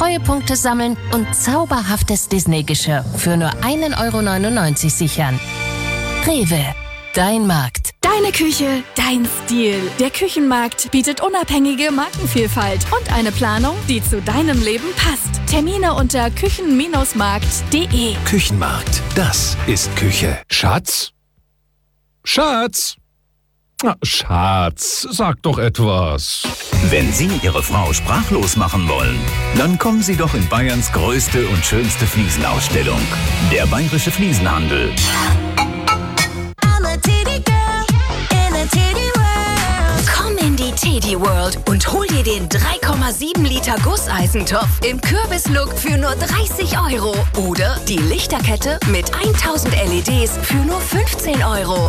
Treuepunkte sammeln und zauberhaftes Disney-Geschirr für nur 1,99 € sichern. Rewe, dein Markt. Deine Küche, dein Stil. Der Küchenmarkt bietet unabhängige Markenvielfalt und eine Planung, die zu deinem Leben passt. Termine unter küchen-markt.de. Küchenmarkt, das ist Küche. Schatz? Schatz? Na, Schatz, sag doch etwas. Wenn Sie Ihre Frau sprachlos machen wollen, dann kommen Sie doch in Bayerns größte und schönste Fliesenausstellung. Der Bayerische Fliesenhandel. Komm in die Teddy World und hol dir den 3,7 Liter Gusseisentopf im Kürbislook für nur 30 € oder die Lichterkette mit 1000 LEDs für nur 15 €.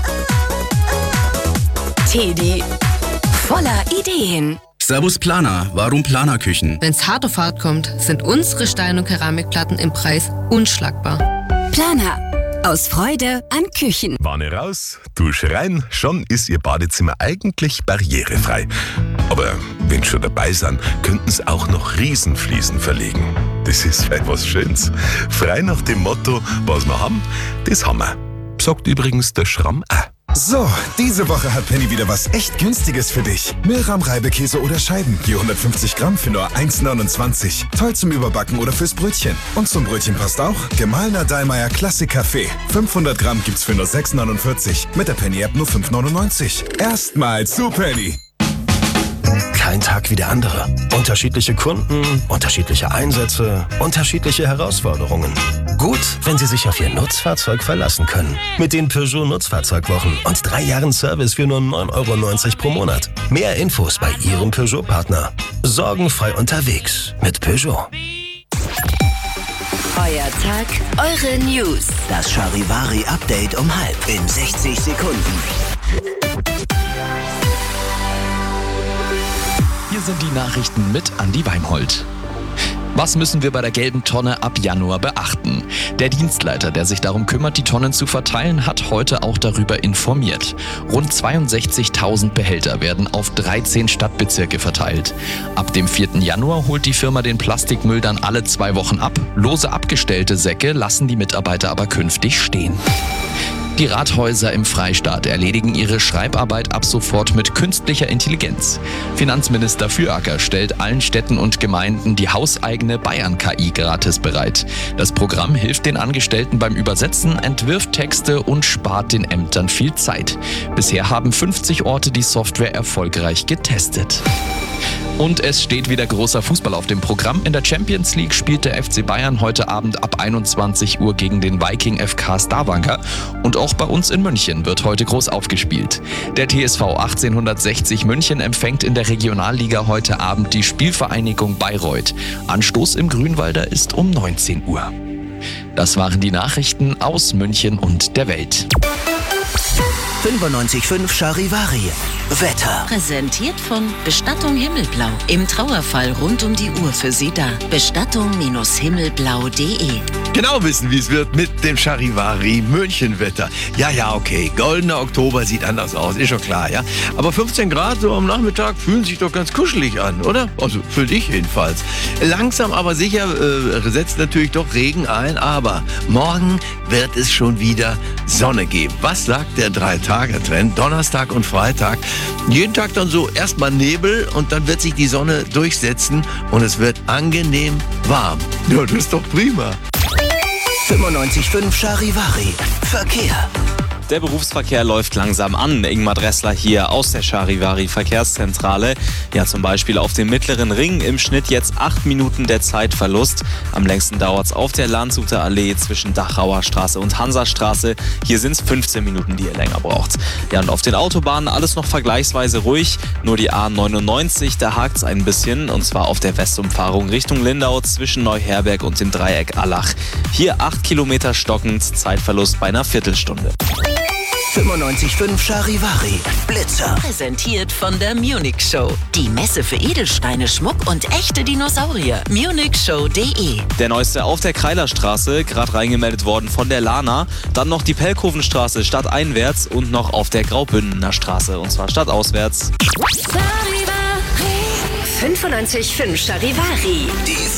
Teddy, voller Ideen. Servus Planer, warum Planerküchen? Wenn's hart auf hart kommt, sind unsere Stein- und Keramikplatten im Preis unschlagbar. Planer, aus Freude an Küchen. Wanne raus, Dusch rein, schon ist Ihr Badezimmer eigentlich barrierefrei. Aber wenn schon dabei sind, könnten Sie auch noch Riesenfliesen verlegen. Das ist was Schönes. Frei nach dem Motto, was wir haben, das haben wir. Sagt übrigens der Schramm auch. So, diese Woche hat Penny wieder was echt Günstiges für dich. Milram-Reibekäse oder Scheiben, je 150 Gramm für nur 1,29. Toll zum Überbacken oder fürs Brötchen. Und zum Brötchen passt auch gemahlener Dallmayr Klassik-Kaffee. 500 Gramm gibt's für nur 6,49. Mit der Penny-App nur 5,99. Erstmals zu Penny. Kein Tag wie der andere. Unterschiedliche Kunden, unterschiedliche Einsätze, unterschiedliche Herausforderungen. Gut, wenn Sie sich auf Ihr Nutzfahrzeug verlassen können. Mit den Peugeot Nutzfahrzeugwochen und 3 Jahren Service für nur 9,90 € pro Monat. Mehr Infos bei Ihrem Peugeot-Partner. Sorgenfrei unterwegs mit Peugeot. Euer Tag, eure News. Das Charivari-Update um 12:30 in 60 Sekunden. Hier sind die Nachrichten mit Andi Weinhold. Was müssen wir bei der gelben Tonne ab Januar beachten? Der Dienstleiter, der sich darum kümmert, die Tonnen zu verteilen, hat heute auch darüber informiert. Rund 62.000 Behälter werden auf 13 Stadtbezirke verteilt. Ab dem 4. Januar holt die Firma den Plastikmüll dann alle 2 Wochen ab. Lose abgestellte Säcke lassen die Mitarbeiter aber künftig stehen. Die Rathäuser im Freistaat erledigen ihre Schreibarbeit ab sofort mit künstlicher Intelligenz. Finanzminister Füracker stellt allen Städten und Gemeinden die hauseigene Bayern-KI gratis bereit. Das Programm hilft den Angestellten beim Übersetzen, entwirft Texte und spart den Ämtern viel Zeit. Bisher haben 50 Orte die Software erfolgreich getestet. Und es steht wieder großer Fußball auf dem Programm. In der Champions League spielt der FC Bayern heute Abend ab 21 Uhr gegen den Viking FK Stavanger. Und auch bei uns in München wird heute groß aufgespielt. Der TSV 1860 München empfängt in der Regionalliga heute Abend die Spielvereinigung Bayreuth. Anstoß im Grünwalder ist um 19 Uhr. Das waren die Nachrichten aus München und der Welt. 95.5 Charivari. Wetter. Präsentiert von Bestattung Himmelblau. Im Trauerfall rund um die Uhr für Sie da. Bestattung-himmelblau.de. Genau wissen, wie es wird mit dem Charivari Münchenwetter. Ja, okay. Goldener Oktober sieht anders aus, ist schon klar, ja. Aber 15 Grad so am Nachmittag fühlen sich doch ganz kuschelig an, oder? Also für dich jedenfalls. Langsam aber sicher setzt natürlich doch Regen ein, aber morgen wird es schon wieder Sonne geben. Was sagt der 3-Tage-Trend? Donnerstag und Freitag. Jeden Tag dann so erstmal Nebel und dann wird sich die Sonne durchsetzen und es wird angenehm warm. Ja, das ist doch prima. 95.5 Charivari. Verkehr. Der Berufsverkehr läuft langsam an. Ingmar Dressler hier aus der Charivari Verkehrszentrale. Ja, zum Beispiel auf dem Mittleren Ring im Schnitt jetzt 8 Minuten der Zeitverlust. Am längsten dauert es auf der Landshuter Allee zwischen Dachauer Straße und Hansastraße. Hier sind es 15 Minuten, die ihr länger braucht. Ja, und auf den Autobahnen alles noch vergleichsweise ruhig. Nur die A99, da hakt es ein bisschen. Und zwar auf der Westumfahrung Richtung Lindau zwischen Neuherberg und dem Dreieck Allach. Hier 8 Kilometer stockend, Zeitverlust bei einer Viertelstunde. 95.5 Charivari. Blitzer. Präsentiert von der Munich Show. Die Messe für Edelsteine, Schmuck und echte Dinosaurier. munichshow.de. Der neueste auf der Kreilerstraße, gerade reingemeldet worden von der Lana. Dann noch die Pelkovenstraße stadteinwärts und noch auf der Graubündener Straße, und zwar stadtauswärts. 95.5 Charivari.